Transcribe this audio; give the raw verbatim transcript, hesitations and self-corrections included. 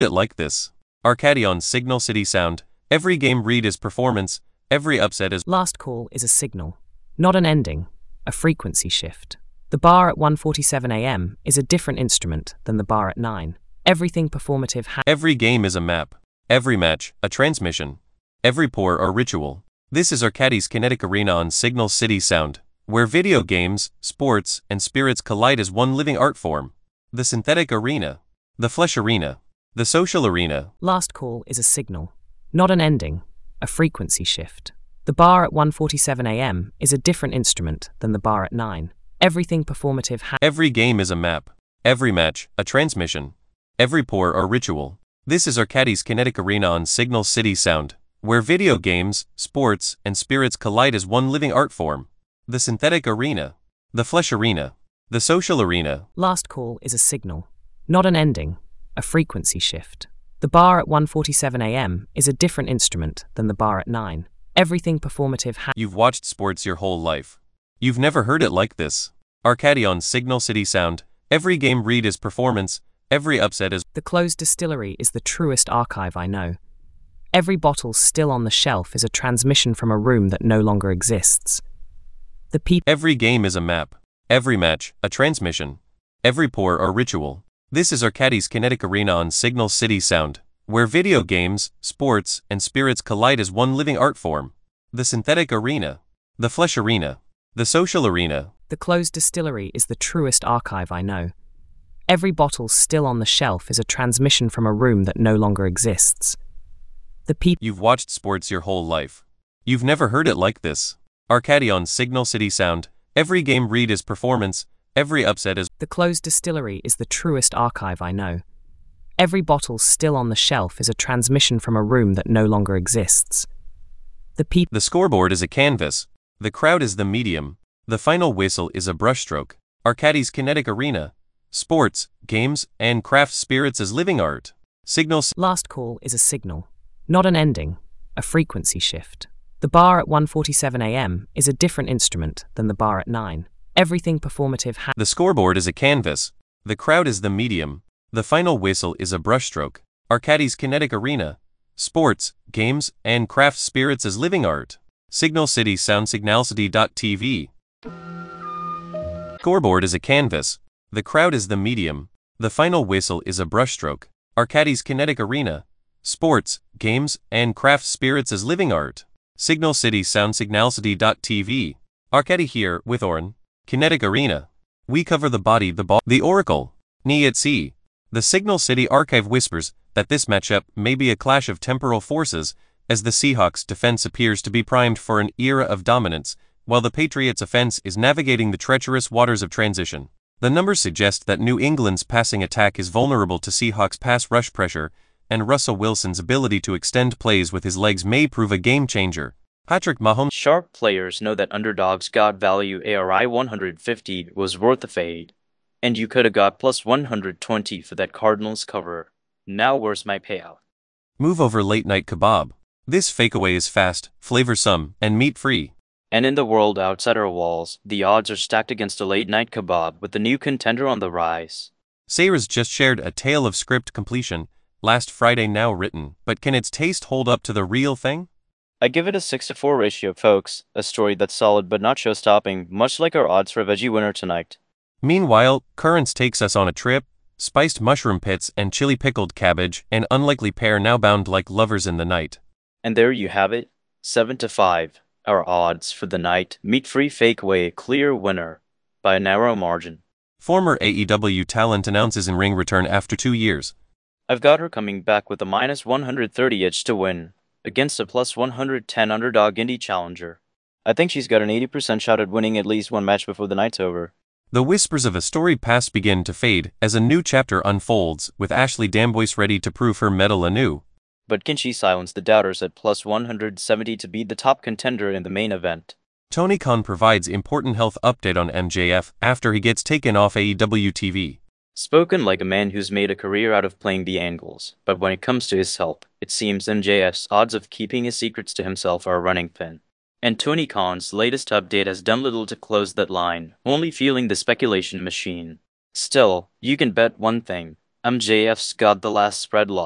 it like this. Arcadion Signal City Sound. Every game read is performance, every upset is... Last call is a signal, not an ending, a frequency shift. The bar at one forty-seven a m is a different instrument than the bar at nine. Everything performative ha- Every game is a map. Every match, a transmission. Every pour or ritual. This is Arcadi's Kinetic Arena on Signal City Sound, where video games, sports, and spirits collide as one living art form. The synthetic arena. The flesh arena. The social arena. Last call is a signal, not an ending, a frequency shift. The bar at one forty-seven a m is a different instrument than the bar at nine. Everything performative ha- Every game is a map. Every match, a transmission. Every pour or ritual. This is Arcadi's Kinetic Arena on Signal City Sound, where video games, sports, and spirits collide as one living art form. The synthetic arena. The flesh arena. The social arena. Last call is a signal, not an ending, a frequency shift. The bar at one forty-seven a m is a different instrument than the bar at nine. Everything performative ha- You've watched sports your whole life. You've never heard it like this. Arcadion Signal City Sound. Every game read is performance, every upset is... The closed distillery is the truest archive I know. Every bottle still on the shelf is a transmission from a room that no longer exists. The peop- Every game is a map. Every match, a transmission. Every pour or ritual. This is Arcadi's Kinetic Arena on Signal City Sound, where video games, sports, and spirits collide as one living art form. The synthetic arena. The flesh arena. The social arena. The closed distillery is the truest archive I know. Every bottle still on the shelf is a transmission from a room that no longer exists. The peop- You've watched sports your whole life. You've never heard it like this. Arcadion Signal City Sound. Every game read is performance, every upset is... The closed distillery is the truest archive I know. Every bottle still on the shelf is a transmission from a room that no longer exists. The peop- The scoreboard is a canvas. The crowd is the medium. The final whistle is a brushstroke. Arcadi's Kinetic Arena. Sports, games, and craft spirits as living art. Signal... Last call is a signal, not an ending, a frequency shift. The bar at one forty-seven a m is a different instrument than the bar at nine. Everything performative ha- The scoreboard is a canvas. The crowd is the medium. The final whistle is a brushstroke. Arcadi's Kinetic Arena. Sports, games, and craft spirits as living art. Signal City Sound Signalcity dot t v. Scoreboard is a canvas. The crowd is the medium. The final whistle is a brushstroke. Arcadi's Kinetic Arena. Sports, games, and craft spirits as living art. Signal City Sound Signalcity dot t v. Arcadi here with Oren. Kinetic Arena. We cover the body, the ball, the oracle. Ni at sea. The Signal City Archive whispers that this matchup may be a clash of temporal forces, as the Seahawks' defense appears to be primed for an era of dominance, while the Patriots' offense is navigating the treacherous waters of transition. The numbers suggest that New England's passing attack is vulnerable to Seahawks' pass rush pressure, and Russell Wilson's ability to extend plays with his legs may prove a game-changer. Patrick Mahomes. Sharp players know that underdogs got value. A R I one fifty was worth a fade. And you coulda got plus one twenty for that Cardinals cover. Now where's my payout? Move over late night kebab. This fakeaway is fast, flavorsome, and meat-free. And in the world outside our walls, the odds are stacked against a late night kebab with the new contender on the rise. Sayers just shared a tale of script completion, last Friday now written, but can its taste hold up to the real thing? I give it a six to four ratio, folks, a story that's solid but not show-stopping, much like our odds for veggie winner tonight. Meanwhile, Currents takes us on a trip, spiced mushroom pits and chili pickled cabbage, an unlikely pair now bound like lovers in the night. And there you have it, seven to five, our odds for the night, meat-free fakeaway, clear winner, by a narrow margin. Former A E W talent announces in ring return after two years. I've got her coming back with a minus one thirty edge to win, against a plus one ten underdog indie challenger. I think she's got an eighty percent shot at winning at least one match before the night's over. The whispers of a storied past begin to fade as a new chapter unfolds, with Ashley D'Amboise ready to prove her mettle anew. But can she silence the doubters at plus one seventy to be the top contender in the main event? Tony Khan provides important health update on M J F after he gets taken off A E W T V. Spoken like a man who's made a career out of playing the angles, but when it comes to his health, it seems M J F's odds of keeping his secrets to himself are running thin. And Tony Khan's latest update has done little to close that line, only fueling the speculation machine. Still, you can bet one thing, M J F's got the last spread lock.